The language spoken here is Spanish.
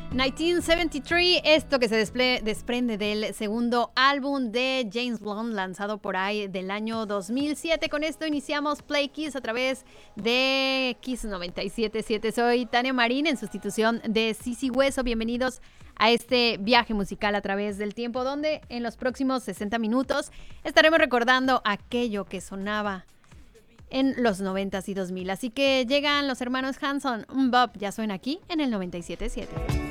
1973, esto que se desprende del segundo álbum de James Blunt, lanzado por ahí del año 2007. Con esto iniciamos Play Kiss a través de Kiss 97.7. Soy Tania Marín en sustitución de Sisi Hueso. Bienvenidos a este viaje musical a través del tiempo, donde en los próximos 60 minutos estaremos recordando aquello que sonaba en los 90s y 2000. Así que llegan los hermanos Hanson, Bob, ya suena aquí en el 97.7.